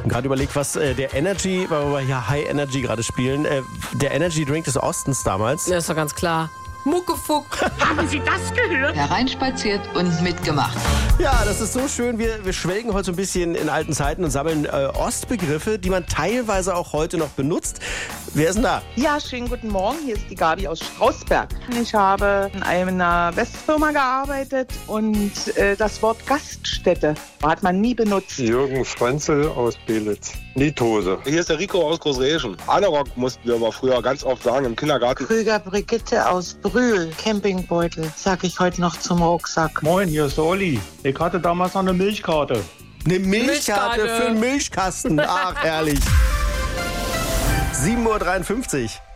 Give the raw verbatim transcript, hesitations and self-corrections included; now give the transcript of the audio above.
Gerade überlegt, was äh, der Energy, weil wir hier High Energy gerade spielen, äh, der Energy Drink des Ostens damals. Ja, ist doch ganz klar. Muckefuck. Haben Sie das gehört? Hereinspaziert und mitgemacht. Ja, das ist so schön. Wir, wir schwelgen heute so ein bisschen in alten Zeiten und sammeln äh, Ostbegriffe, die man teilweise auch heute noch benutzt. Wer ist denn da? Ja, schönen guten Morgen. Hier ist die Gabi aus Strausberg. Ich habe in einer Westfirma gearbeitet und äh, das Wort Gaststätte hat man nie benutzt. Jürgen Frenzel aus Belitz. Niethose. Hier ist der Rico aus Großräschen. Anorak mussten wir aber früher ganz oft sagen im Kindergarten. Krüger Brigitte aus Brühl. Campingbeutel, sag ich heute noch zum Rucksack. Moin, hier ist der Olli. Ich hatte damals noch eine Milchkarte. Eine Milchkarte, Milchkarte. für einen Milchkasten. Ach, herrlich. sieben Uhr dreiundfünfzig.